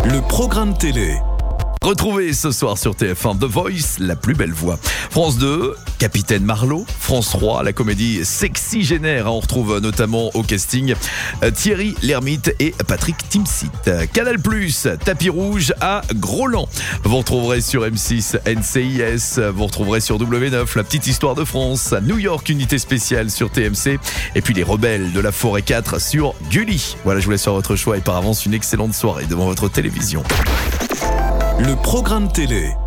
Le programme télé. Retrouvez ce soir sur TF1 The Voice, la plus belle voix. France 2, Capitaine Marlowe. France 3, la comédie Sexygénaire. On retrouve notamment au casting Thierry Lhermitte et Patrick Timsit. Canal+, Tapis rouge à Groland. Vous retrouverez sur M6 NCIS. Vous retrouverez sur W9 La petite histoire de France. New York, unité spéciale sur TMC. Et puis Les Rebelles de la Forêt 4 sur Gulli. Voilà, je vous laisse faire votre choix et par avance une excellente soirée devant votre télévision. Le programme télé.